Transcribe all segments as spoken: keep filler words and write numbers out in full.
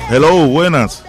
Hello, buenas.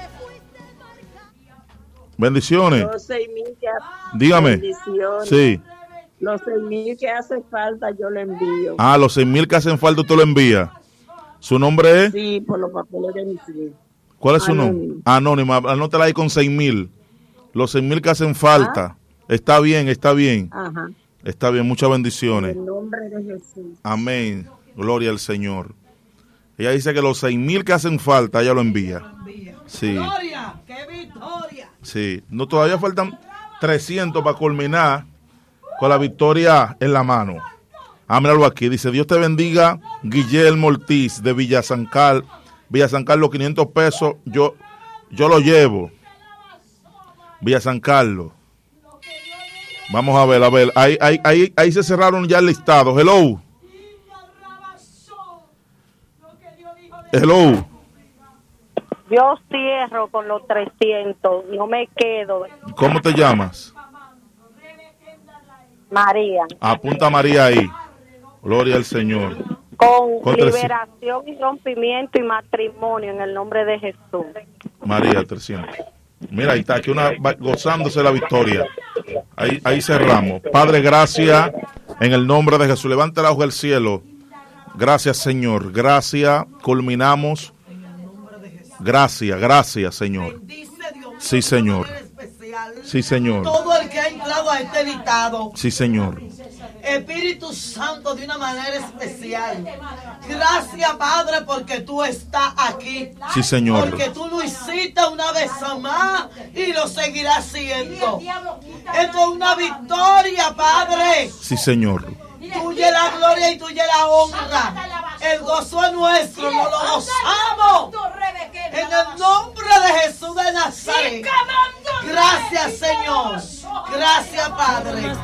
Bendiciones. Los seis mil que Dígame. bendiciones. Sí. Los seis mil que hace falta yo le envío. Ah, los seis mil que hacen falta usted lo envía. ¿Su nombre es? Sí, por los papeles de mis hijos. ¿Cuál es su Anónimo. nombre? Anónima. Anótala ahí con seis mil. Los seis mil que hacen falta. Está bien, está bien. Ajá. Está bien, muchas bendiciones. En el nombre de Jesús. Amén. Gloria al Señor. Ella dice que los seis mil que hacen falta, ella lo envía. Sí. Gloria, qué victoria. Sí. No, todavía faltan trescientos para culminar con la victoria en la mano. Ah, míralo aquí. Dice, Dios te bendiga, Guillermo Ortiz, de Villa San Carlos. Villa San Carlos, quinientos pesos. Yo, yo lo llevo. Villa San Carlos. Vamos a ver, a ver. Ahí, ahí, ahí, ahí se cerraron ya el listado. Hello. Hello. Yo cierro con los trescientos, no me quedo. ¿Cómo te llamas? María. Apunta a María ahí. Gloria al Señor. Con, Con liberación y rompimiento y matrimonio en el nombre de Jesús. María, trescientos. Mira, ahí está, aquí una gozándose la victoria. Ahí, ahí cerramos. Padre, gracias en el nombre de Jesús. Levanta el ojo del cielo. Gracias, Señor. Gracias. Culminamos. Gracias, gracias, Señor. Sí, Señor. Sí, Señor. Todo el que ha entrado a este listado. Sí, Señor. Espíritu Santo, de una manera especial. Gracias, Padre, porque tú estás aquí. Sí, Señor. Porque tú lo hiciste una vez más y lo seguirás haciendo. Esto es una victoria, Padre. Sí, Señor. Tuya la gloria y tuya la honra. El gozo es nuestro, nos lo gozamos. En el nombre de Jesús de Nazaret. Gracias, Señor. Gracias, Padre.